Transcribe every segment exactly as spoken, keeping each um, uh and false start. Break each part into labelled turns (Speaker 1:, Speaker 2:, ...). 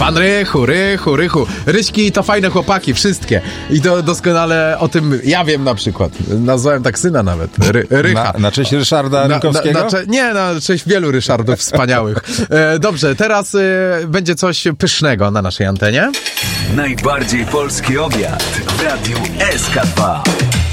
Speaker 1: Pan Rychu, Rychu, Rychu. Ryśki to fajne chłopaki, wszystkie. I to doskonale o tym ja wiem na przykład. Nazwałem tak syna nawet. Ry, Rycha.
Speaker 2: Na, na cześć Ryszarda Rynkowskiego?
Speaker 1: Na, na, na, nie, na cześć wielu Ryszardów wspaniałych. E, dobrze, teraz e, będzie coś pysznego na naszej antenie.
Speaker 3: Najbardziej polski obiad w Radiu S K dwa.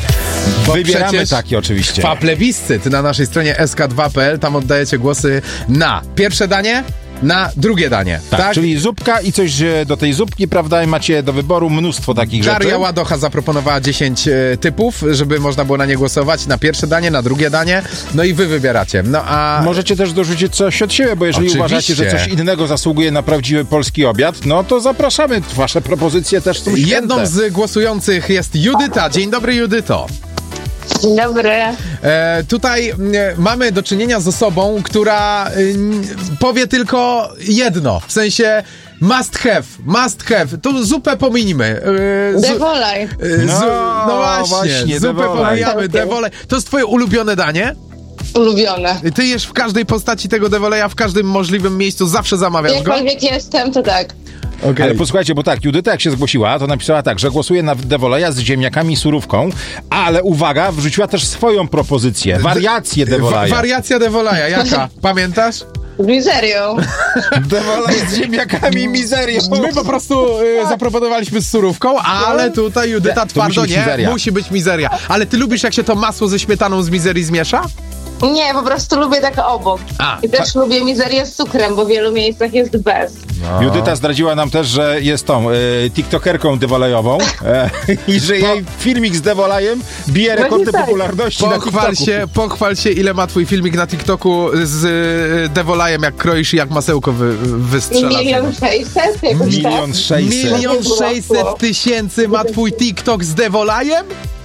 Speaker 1: Bo
Speaker 2: wybieramy taki oczywiście.
Speaker 1: Trwa plebiscyt na naszej stronie S K dwa kropka P L. Tam oddajecie głosy na pierwsze danie, na drugie danie.
Speaker 2: Tak,
Speaker 1: tak?
Speaker 2: czyli zupka i coś do tej zupki, prawda? I macie do wyboru mnóstwo takich
Speaker 1: Daria
Speaker 2: rzeczy.
Speaker 1: Ładocha zaproponowała dziesięć e, typów, żeby można było na nie głosować. Na pierwsze danie, na drugie danie. No i wy wybieracie. No a...
Speaker 2: Możecie też dorzucić coś od siebie, bo jeżeli
Speaker 1: Oczywiście.
Speaker 2: uważacie, że coś innego zasługuje na prawdziwy polski obiad, no to zapraszamy. Wasze propozycje też są święte.
Speaker 1: Jedną z głosujących jest Judyta. Dzień dobry, Judyto.
Speaker 4: Dzień dobry.
Speaker 1: E, tutaj e, mamy do czynienia z osobą, która e, powie tylko jedno, w sensie must have, must have. Tu zupę pominimy. E,
Speaker 4: Devolaj.
Speaker 1: E,
Speaker 2: No,
Speaker 1: zu, no właśnie,
Speaker 2: właśnie,
Speaker 1: zupę
Speaker 2: devolaj.
Speaker 1: pomijamy, devolej. To jest twoje ulubione danie?
Speaker 4: Ulubione.
Speaker 1: Ty jesz w każdej postaci tego devoleja, w każdym możliwym miejscu, zawsze zamawiasz go?
Speaker 4: Jakkolwiek jestem, to tak.
Speaker 1: Okay.
Speaker 2: Ale posłuchajcie, bo tak, Judyta jak się zgłosiła, to napisała tak, że głosuje na devoleja z ziemniakami i surówką, ale uwaga, wrzuciła też swoją propozycję, wariację devoleja.
Speaker 1: Wa- wariacja devoleja, jaka? Pamiętasz?
Speaker 4: Z mizerią.
Speaker 2: Devolej z ziemniakami i mizerią.
Speaker 1: My po prostu y, zaproponowaliśmy z surówką, ale tutaj Judyta
Speaker 2: To
Speaker 1: twardo
Speaker 2: musi być
Speaker 1: nie,
Speaker 2: mizeria.
Speaker 1: musi być mizeria. Ale ty lubisz, jak się to masło ze śmietaną z mizerii zmiesza?
Speaker 4: Nie, po prostu lubię tak obok.
Speaker 1: A,
Speaker 4: I też lubię mizerię z cukrem, bo w wielu miejscach jest bez.
Speaker 1: No.
Speaker 2: Judyta zdradziła nam też, że jest tą e, tiktokerką devolejową e, i że jej filmik z devolejem bije rekordy
Speaker 4: tak.
Speaker 2: popularności na
Speaker 1: Pochwal
Speaker 2: TikToku.
Speaker 1: się, pochwal się, ile ma twój filmik na TikToku z y, devolejem, jak kroisz i jak masełko wy, wystrzela.
Speaker 4: Milion sześćset? Jakoś
Speaker 2: Milion
Speaker 4: tak?
Speaker 2: sześćset.
Speaker 1: Milion sześćset tysięcy ma twój TikTok z devolejem?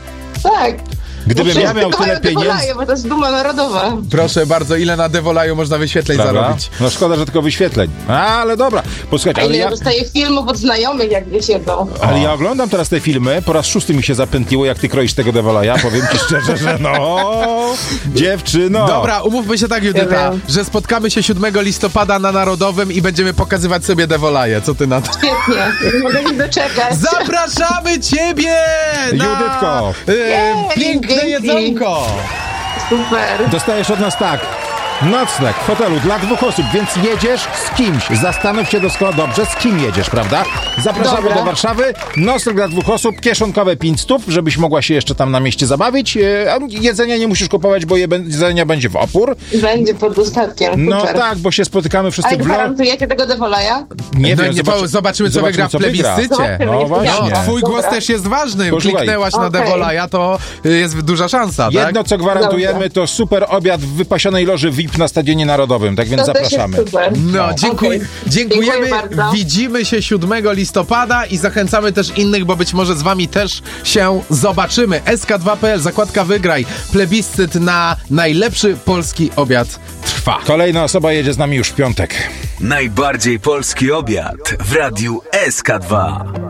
Speaker 4: Tak.
Speaker 2: Gdybym ja miał tyle pieniędzy...
Speaker 4: Bo to jest duma narodowa.
Speaker 1: Proszę bardzo, ile na devoleju można wyświetleń
Speaker 2: Prawda?
Speaker 1: zarobić?
Speaker 2: No szkoda, że tylko wyświetleń. Ale dobra,
Speaker 4: A
Speaker 2: posłuchajcie, ale
Speaker 4: ile
Speaker 2: ja,
Speaker 4: ja dostaję filmów od znajomych, jak gdzieś jedzą.
Speaker 2: ale ja oglądam teraz te filmy, po raz szósty mi się zapętliło, jak ty kroisz tego devoleja, powiem ci szczerze, że no, dziewczyno.
Speaker 1: Dobra, umówmy się tak, Judyta,
Speaker 4: Ja wiem.
Speaker 1: że spotkamy się siódmego listopada na Narodowym i będziemy pokazywać sobie devoleje. Co ty na to?
Speaker 4: Świetnie. Nie mogę się doczekać.
Speaker 1: Zapraszamy ciebie na
Speaker 2: Juditko.
Speaker 1: e,
Speaker 4: Jej,
Speaker 1: piękne
Speaker 4: dzięki.
Speaker 1: jedzonko.
Speaker 4: Super.
Speaker 2: Dostajesz od nas tak, nocleg w hotelu dla dwóch osób, więc jedziesz z kimś. Zastanów się doskonale dobrze, z kim jedziesz, prawda? Zapraszamy
Speaker 4: Dobra.
Speaker 2: do Warszawy, nocleg dla dwóch osób, kieszonkowe pięć stów, żebyś mogła się jeszcze tam na mieście zabawić. E, a jedzenia nie musisz kupować, bo je, jedzenia będzie w opór.
Speaker 4: Będzie pod dostatkiem.
Speaker 2: No
Speaker 4: Super.
Speaker 2: tak, bo się spotykamy
Speaker 4: A
Speaker 2: wszyscy
Speaker 4: jak
Speaker 2: w vlog.
Speaker 4: gwarantujecie tego devoleja?
Speaker 2: Nie
Speaker 1: No
Speaker 2: wiem,
Speaker 1: nie,
Speaker 2: zobacz,
Speaker 1: bo zobaczymy, co wygra w plebiscycie.
Speaker 4: Zobaczymy,
Speaker 2: No
Speaker 4: jak
Speaker 2: właśnie.
Speaker 4: wygląda.
Speaker 1: No, twój
Speaker 4: Dobra.
Speaker 1: głos też jest ważny.
Speaker 2: Posłuchaj.
Speaker 1: Kliknęłaś na
Speaker 4: Okej.
Speaker 1: devoleja, to y, jest duża szansa, tak?
Speaker 2: Jedno, co gwarantujemy,
Speaker 4: Dobra.
Speaker 2: to super obiad w wypasionej loży V I P na Stadionie Narodowym, tak więc
Speaker 4: To też
Speaker 2: zapraszamy.
Speaker 4: jest super.
Speaker 1: No, dziękuj,
Speaker 4: Okej.
Speaker 1: dziękujemy.
Speaker 4: Dziękuję bardzo.
Speaker 1: Widzimy się siódmego listopada i zachęcamy też innych, bo być może z wami też się zobaczymy. S K dwa kropka P L, zakładka wygraj. Plebiscyt na najlepszy polski obiad trwa.
Speaker 2: Kolejna osoba jedzie z nami już w piątek.
Speaker 3: Najbardziej polski obiad w Radiu S K dwa.